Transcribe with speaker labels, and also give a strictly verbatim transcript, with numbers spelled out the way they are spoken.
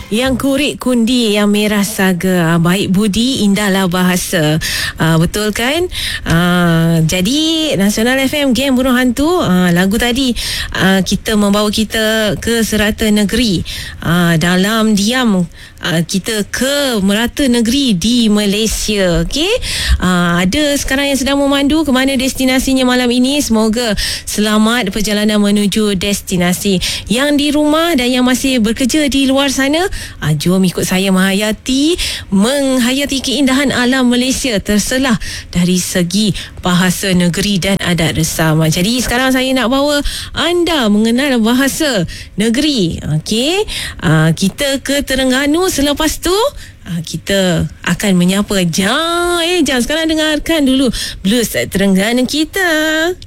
Speaker 1: Yang kurik kundi, yang merah saga, baik budi, indahlah bahasa. uh, Betul kan? uh, Jadi Nasional F M, Geng Burung Hantu, uh, lagu tadi uh, kita membawa kita ke serata negeri. uh, Dalam diam uh, kita ke merata negeri di Malaysia. Okey, uh, ada sekarang yang sedang memandu ke mana destinasinya malam ini. Semoga selamat perjalanan menuju destinasi. Yang di rumah dan yang masih bekerja di luar sana, ah, jom ikut saya menghayati menghayati keindahan alam Malaysia terselah dari segi bahasa negeri dan adat resam. Jadi sekarang saya nak bawa anda mengenal bahasa negeri. Okey, ah, kita ke Terengganu, selepas tu ah, kita akan menyapa Jam. Eh Jam, sekarang dengarkan dulu blues Terengganu kita.